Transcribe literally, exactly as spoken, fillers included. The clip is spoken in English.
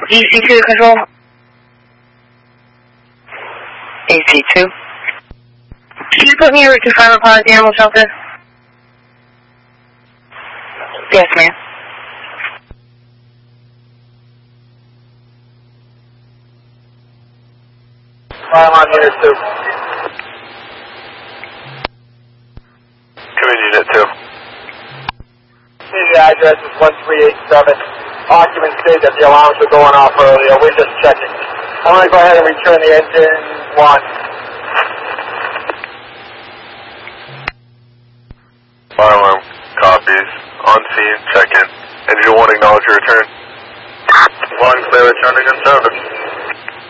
E C two control. A C two. Can you put me over to final pod animal shelter? Yes, ma'am. I'm on unit two. Come in, unit two. The address is one three eight seven. Occupants state that the alarms were going off earlier. We're just checking. I want to go ahead and return the engine one. Fire alarm copies. On scene, check in. Engine one, acknowledge your return. One clear, returning in service.